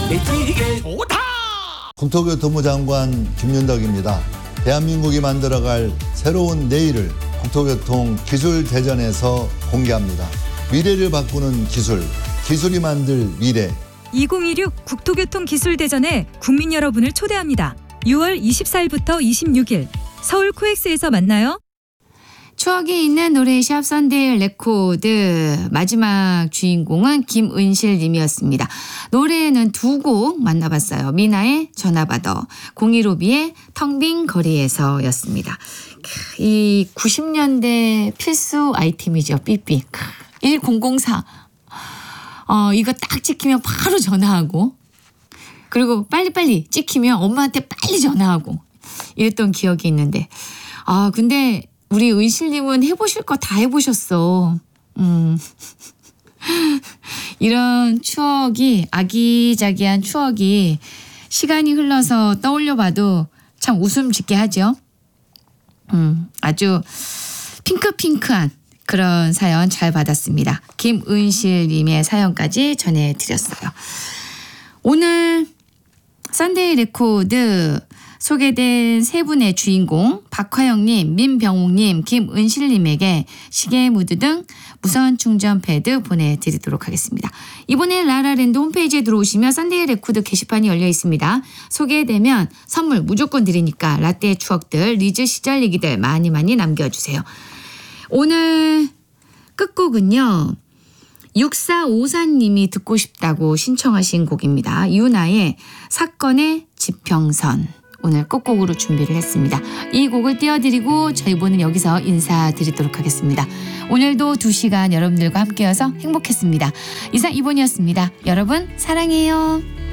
내지게 좋다. 국토교통부 장관 김윤덕입니다. 대한민국이 만들어갈 새로운 내일을 국토교통 기술대전에서 공개합니다. 미래를 바꾸는 기술, 기술이 만들 미래. 2026 국토교통기술대전에 국민 여러분을 초대합니다. 6월 24일부터 26일 서울 코엑스에서 만나요. 추억이 있는 노래샵 썬데이 레코드 마지막 주인공은 김은실 님이었습니다. 노래는 두 곡 만나봤어요. 미나의 전화받아, 015B의 텅 빈 거리에서였습니다. 이 90년대 필수 아이템이죠. 삐삐 1004. 이거 딱 찍히면 바로 전화하고, 그리고 빨리빨리 찍히면 엄마한테 빨리 전화하고 이랬던 기억이 있는데, 근데 우리 은실님은 해보실 거 다 해보셨어. 이런 추억이, 아기자기한 추억이 시간이 흘러서 떠올려봐도 참 웃음 짓게 하죠. 아주 핑크핑크한 그런 사연 잘 받았습니다. 김은실님의 사연까지 전해드렸어요. 오늘 썬데이 레코드 소개된 세 분의 주인공 박화영님, 민병욱님, 김은실님에게 시계, 무드 등 무선 충전 패드 보내드리도록 하겠습니다. 이번에 라라랜드 홈페이지에 들어오시면 썬데이 레코드 게시판이 열려 있습니다. 소개되면 선물 무조건 드리니까 라떼의 추억들, 리즈 시절 얘기들 많이 많이 남겨주세요. 오늘 끝곡은요, 6454님이 듣고 싶다고 신청하신 곡입니다. 유나의 사건의 지평선. 오늘 끝곡으로 준비를 했습니다. 이 곡을 띄워드리고 저희는 여기서 인사드리도록 하겠습니다. 오늘도 2시간 여러분들과 함께여서 행복했습니다. 이상 이본이었습니다. 여러분 사랑해요.